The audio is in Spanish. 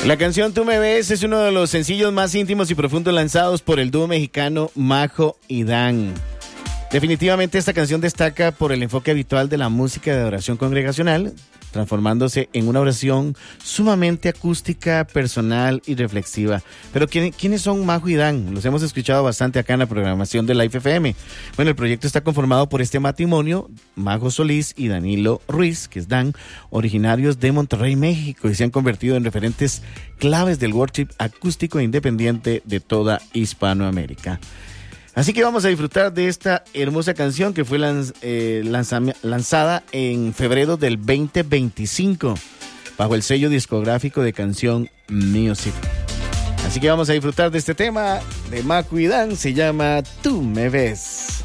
La canción Tú me ves es uno de los sencillos más íntimos y profundos lanzados por el dúo mexicano Majo y Dan. Definitivamente esta canción destaca por el enfoque habitual de la música de adoración congregacional, transformándose en una oración sumamente acústica, personal y reflexiva. Pero ¿quiénes son Majo y Dan? Los hemos escuchado bastante acá en la programación de Life FM. Bueno, el proyecto está conformado por este matrimonio, Majo Solís y Danilo Ruiz, que es Dan, originarios de Monterrey, México, y se han convertido en referentes claves del worship acústico e independiente de toda Hispanoamérica. Así que vamos a disfrutar de esta hermosa canción que fue lanzada en febrero del 2025 bajo el sello discográfico de Canción Music. Así que vamos a disfrutar de este tema de Majo y Dan, se llama Tú me ves.